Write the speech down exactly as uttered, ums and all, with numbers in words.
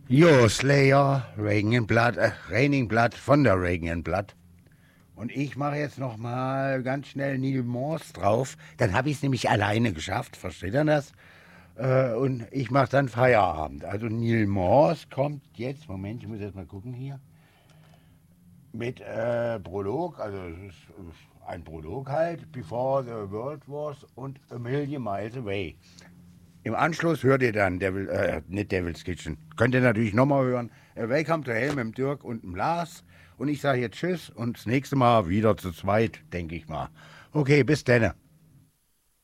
Jo, Slayer, Raining Blood, äh, Raining Blood von der Raining Blood. Und ich mache jetzt noch mal ganz schnell Neil Morse drauf. Dann habe ich es nämlich alleine geschafft, versteht ihr das? Äh, und ich mache dann Feierabend. Also Neil Morse kommt jetzt, Moment, ich muss jetzt mal gucken hier, mit äh, Prolog, also es ist ein Prolog halt, Before the World Wars und A Million Miles Away. Im Anschluss hört ihr dann Devil, äh, nicht Devil's Kitchen. Könnt ihr natürlich nochmal hören. Äh, Welcome to Hell mit dem Dirk und dem Lars. Und ich sage jetzt Tschüss und das nächste Mal wieder zu zweit, denke ich mal. Okay, bis dann.